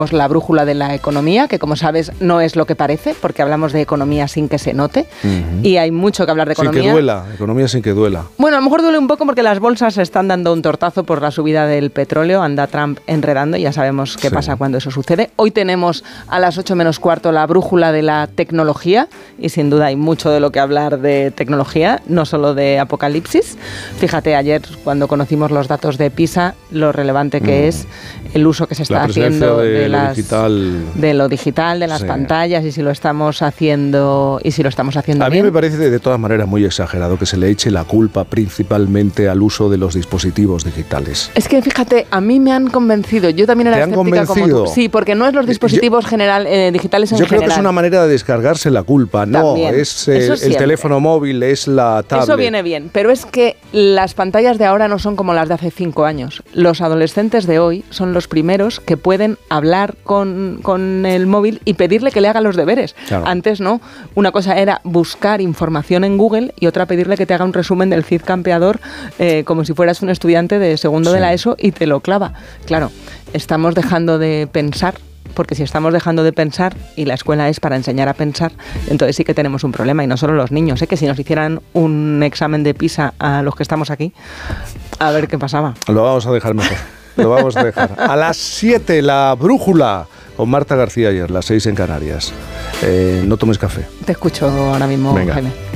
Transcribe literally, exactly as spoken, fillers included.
la brújula de la economía, que como sabes no es lo que parece, porque hablamos de economía sin que se note, uh-huh. y hay mucho que hablar de economía. Sin que duela, economía sin que duela. Bueno, a lo mejor duele un poco porque las bolsas están dando un tortazo por la subida del petróleo, anda Trump enredando y ya sabemos qué sí. pasa cuando eso sucede. Hoy tenemos a las ocho menos cuarto la brújula de la tecnología, y sin duda hay mucho de lo que hablar de tecnología, no solo de apocalipsis. Fíjate, ayer cuando conocimos los datos de PISA, lo relevante que mm. es el uso que se está haciendo de, de, las, lo digital. de lo digital, de las sí. pantallas, y si lo estamos haciendo y si lo estamos haciendo a bien. A mí me parece de todas maneras muy exagerado que se le eche la culpa principalmente al uso de los dispositivos digitales. Es que fíjate, a mí me han convencido, yo también era ¿Te escéptica han como tú. Sí, porque no es los dispositivos yo, general, eh, digitales en yo general. Yo creo que es una manera de descargarse la culpa, no, también. es eh, el teléfono móvil, es la tablet. Eso viene bien, pero es que las pantallas de ahora no son como las de hace cinco años. Los adolescentes de hoy son los primeros que pueden hablar con, con el móvil y pedirle que le haga los deberes. Claro. Antes no, una cosa era buscar información en Google y otra pedirle que te haga un resumen del Cid Campeador eh, como si fueras un estudiante de segundo sí. de la ESO y te lo clava. Claro, estamos dejando de pensar, porque si estamos dejando de pensar y la escuela es para enseñar a pensar, entonces sí que tenemos un problema, y no solo los niños, ¿eh? Que si nos hicieran un examen de PISA a los que estamos aquí, a ver qué pasaba. Lo vamos a dejar mejor. Lo vamos a dejar. A las siete, la brújula con Marta García ayer, las seis en Canarias. Eh, no tomes café. Te escucho ahora mismo, Venga. Jaime.